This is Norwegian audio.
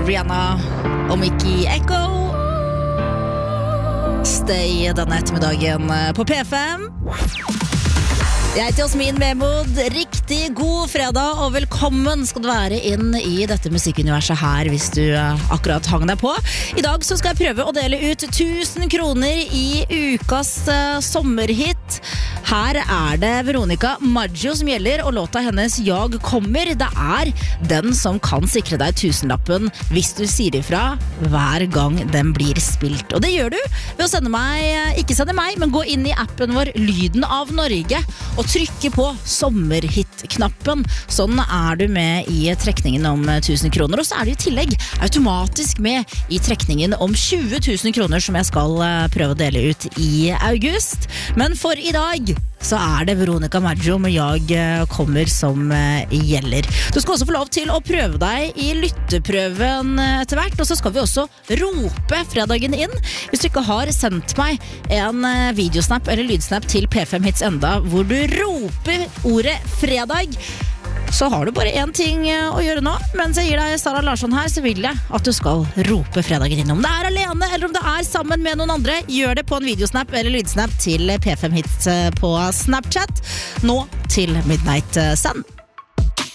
Rihanna og Mickey Echo. Stay denne ettermiddagen på P5. Jeg heter Jasmin Vemod. Riktig god fredag og velkommen skal du være inn i dette musikkuniverset her hvis du akkurat hang deg på. I dag så skal jeg prøve å dele ut 1000 kroner i ukas sommerhit. Her det Veronica Maggio som gjelder, og låta hennes Jeg kommer. Det den som kan sikre deg 1000-lappen hvis du sier ifra hver gang den blir spilt. Og det gjør du ved å sende meg, ikke sende meg, men gå inn i appen vår Lyden av Norge og trykke på sommerhit-knappen. Sånn du med i trekningen om 1000 kroner. Og så du i tillegg automatisk med i trekningen om 20 000 kroner som jeg skal prøve å dele ut i august. Men for i dag så det Veronica Maggio med Jeg kommer som gjelder. Du skal også få lov til å prøve deg i lytteprøven etter hvert, og så skal vi også rope fredagen inn. Hvis du ikke har sendt meg en videosnap eller lydsnap til P5 Hits enda, hvor du roper ordet fredag, så har du bare en ting å gjøre nå. Mens jeg gir deg Sara Larsson her, så vil jeg at du skal rope fredagen inn. Om det alene, eller om det sammen med noen andre, gjør det på en videosnap eller lydsnap til P5 Hits på Snapchat. Nå til Midnight Sun.